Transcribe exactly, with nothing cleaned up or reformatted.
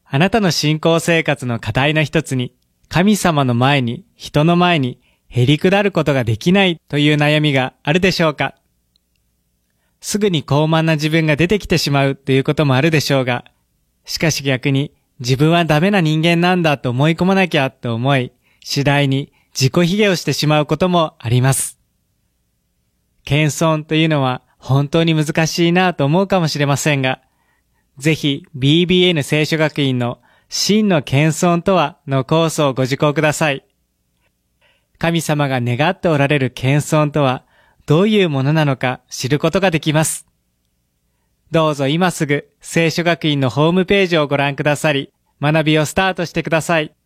あなたの信仰生活の課題の一つに、神様の前に、人の前に、へりくだることができないという悩みがあるでしょうか？すぐに高慢な自分が出てきてしまうということもあるでしょうが、しかし逆に自分はダメな人間なんだと思い込まなきゃと思い、次第に自己卑下をしてしまうこともあります。謙遜というのは本当に難しいなと思うかもしれませんが、ぜひ ビービーエヌ 聖書学院の真の謙遜とはのコースをご受講ください。神様が願っておられる謙遜とはどういうものなのか知ることができます。どうぞ今すぐ聖書学院のホームページをご覧くださり、学びをスタートしてください。